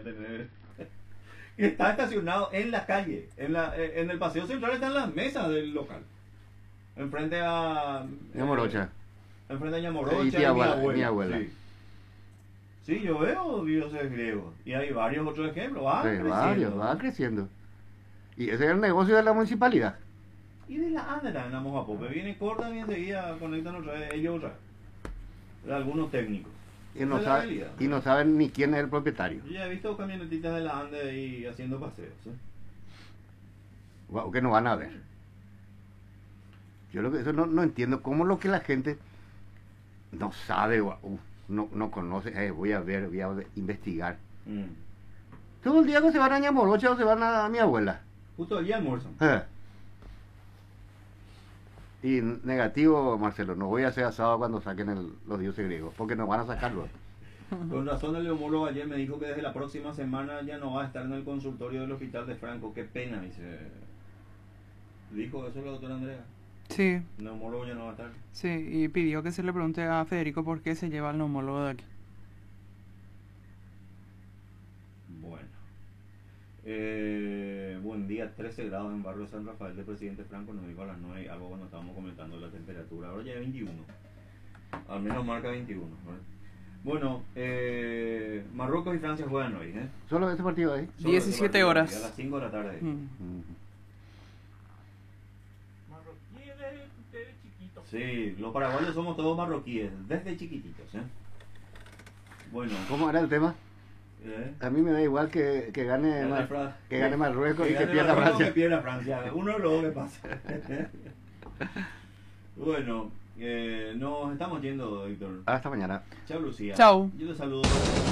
Que está estacionado en la calle, en el paseo central están las mesas del local. Enfrente a Ñamorocha. Enfrente a Ñamorocha Y y mi abuela, mi abuela. Sí. Sí, yo veo dioses griegos. Y hay varios otros ejemplos. Van Sí, creciendo. varios, va creciendo. Y ese es el negocio de la municipalidad. Y de la ANDRA en Amojapope. Viene corta y enseguida conectan otra vez, ellos otra vez. Algunos técnicos. Y Esa no, es la realidad. y no saben ni quién es el propietario. Yo ya he visto camionetitas de la ANDE ahí haciendo paseos. Guau, que no van a ver. Yo lo que eso no entiendo cómo lo que la gente no sabe, guau, no conoce, voy a ver, voy a investigar. Todo el día que se van a Ñamorocha o se van a mi abuela. Justo allí almuerzan. Y negativo, Marcelo, no voy a hacer asado cuando saquen los dioses griegos, porque nos van a sacarlo. Con razón el neumólogo ayer me dijo que desde la próxima semana ya no va a estar en el consultorio del hospital de Franco. Qué pena, dice. ¿Dijo eso la doctora Andrea? Sí, El neumólogo ya no va a estar. sí, y pidió que se le pregunte a Federico por qué se lleva al neumólogo de aquí. Bueno. Buen día, 13 grados en barrio San Rafael de Presidente Franco, nos dijo a las 9 algo cuando estábamos comentando la temperatura. Ahora ya es 21. Al menos marca 21. ¿Verdad? Bueno, Marruecos y Francia juegan hoy, ¿eh? ¿Solo ese partido ahí? Solo 17 ese partido, horas. A las 5 de la tarde. Marroquíes de chiquitos. Sí, los paraguayos somos todos marroquíes, desde chiquititos, ¿eh? Bueno. ¿Cómo era el tema? A mí me da igual que gane Marruecos y que pierda Francia. Que pierda Francia. Uno es lo que pasa. Bueno, nos estamos yendo, Víctor. Hasta mañana. Chao, Lucía. Chao. Yo te saludo.